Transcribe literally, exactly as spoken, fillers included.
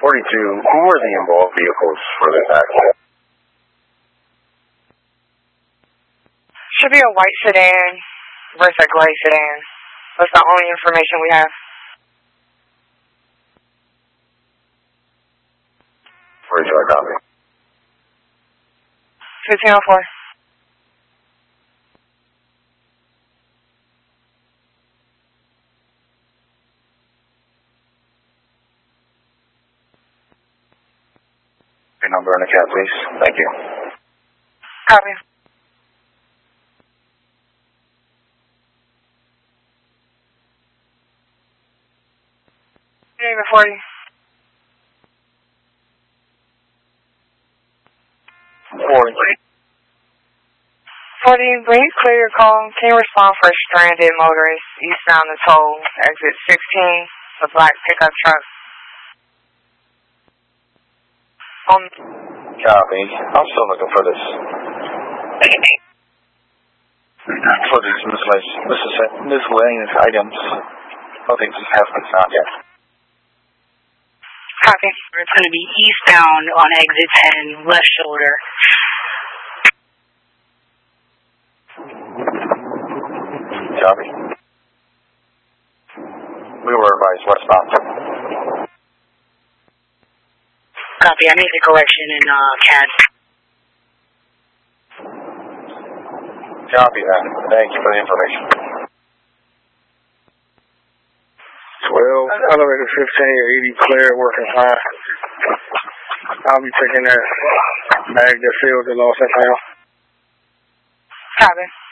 forty-two, who were the involved vehicles for this accident? Should be a white sedan versus a gray sedan. That's the only information we have. forty-two, I copy. fifteen oh four. Your number and account, please. Thank you. Copy. Name it forty. forty. forty, when you clear your call, can you respond for a stranded motorist eastbound the toll, exit sixteen, the black pickup truck? Um, Copy. I'm still looking for this. For these miscellaneous, miscellaneous items. Nothing has been found yet. copy. It's going to be eastbound on exit ten, left shoulder. Copy. We were advised westbound. Copy. I made the correction in uh, C A D. Copy that. Thank you for the information. twelve, elevator fifteen, eighty clear, working fine. I'll be taking that bag that filled the lost and found. Copy.